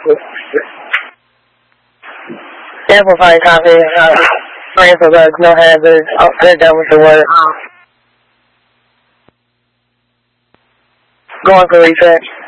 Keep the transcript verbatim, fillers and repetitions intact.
Amplifying copy. Uh, praying for bugs, no hazards. Oh, they're done with the work. Going for reset.